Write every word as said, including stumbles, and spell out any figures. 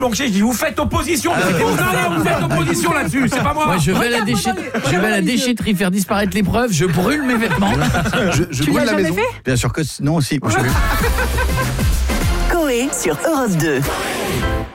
Blanchet, je dis vous faites opposition. Ah, non, non, vous faites opposition là-dessus, c'est pas moi. Moi, je vais à la, déchet... je vais à la déchetterie faire disparaître les preuves, je brûle mes vêtements. je je tu brûle l'as la jamais maison. fait Bien sûr que non aussi. Coé sur Europe deux.